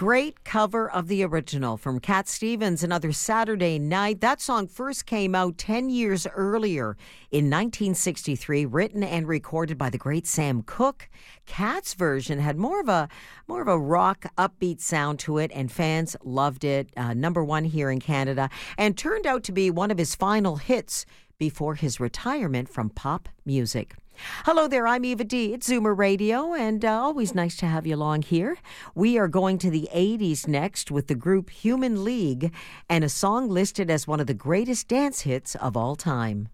great cover of the original from Cat Stevens, Another Saturday Night. That song first came out 10 years earlier in 1963, written and recorded by the great Sam Cooke. Cat's version had more of a rock, upbeat sound to it, and fans loved it. Number one here in Canada, and turned out to be one of his final hits before his retirement from pop music. Hello there, I'm Eva D. It's Zoomer Radio, and always nice to have you along here. We are going to the 80s next with the group Human League and a song listed as one of the greatest dance hits of all time.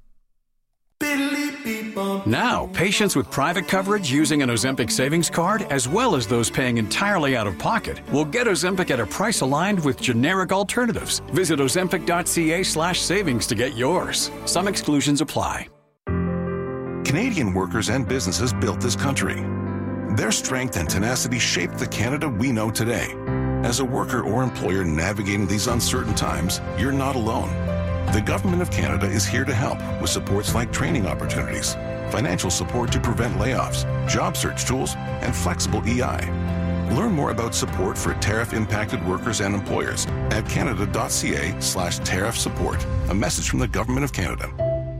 Now, patients with private coverage using an Ozempic savings card, as well as those paying entirely out of pocket, will get Ozempic at a price aligned with generic alternatives. Visit ozempic.ca/savings to get yours. Some exclusions apply. Canadian workers and businesses built this country. Their strength and tenacity shaped the Canada we know today. As a worker or employer navigating these uncertain times, you're not alone. The Government of Canada is here to help with supports like training opportunities, financial support to prevent layoffs, job search tools, and flexible EI. Learn more about support for tariff-impacted workers and employers at canada.ca/tariff support. A message from the Government of Canada.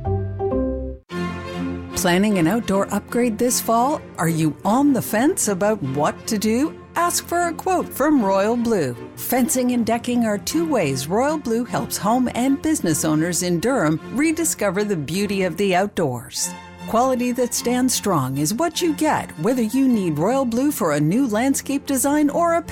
Planning an outdoor upgrade this fall? Are you on the fence about what to do? Ask for a quote from Royal Blue. Fencing and decking are two ways Royal Blue helps home and business owners in Durham rediscover the beauty of the outdoors. Quality that stands strong is what you get, whether you need Royal Blue for a new landscape design or a